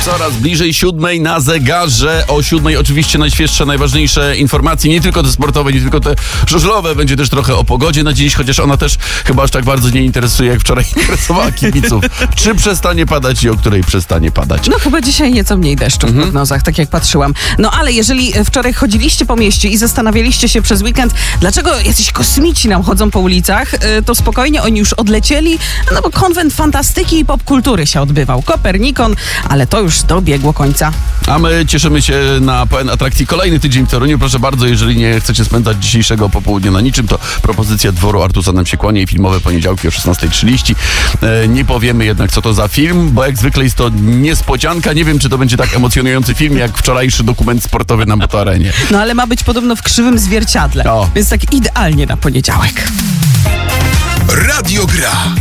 Coraz bliżej 7 na zegarze. O 7 oczywiście najświeższe, najważniejsze informacje, nie tylko te sportowe, nie tylko te żużlowe. Będzie też trochę o pogodzie na dziś, chociaż ona też chyba aż tak bardzo nie interesuje, jak wczoraj interesowała kibiców. Czy przestanie padać i o której przestanie padać? No chyba dzisiaj nieco mniej deszczu w prognozach, tak jak patrzyłam. No ale jeżeli wczoraj chodziliście po mieście i zastanawialiście się przez weekend, dlaczego jacyś kosmici nam chodzą po ulicach, to spokojnie, oni już odlecieli, no bo konwent fantastyki i popkultury się odbywał. Kopernikon, ale to już dobiegło końca. A my cieszymy się na pełen atrakcji. Kolejny tydzień w Toruniu. Proszę bardzo, jeżeli nie chcecie spędzać dzisiejszego popołudnia na niczym, to propozycja Dworu Artusa nam się kłania i filmowe poniedziałki o 16:30. Nie powiemy jednak, co to za film, bo jak zwykle jest to niespodzianka. Nie wiem, czy to będzie tak emocjonujący film, jak wczorajszy dokument sportowy na Motoarenie. No ale ma być podobno w krzywym zwierciadle, więc tak idealnie na poniedziałek. Radio Gra.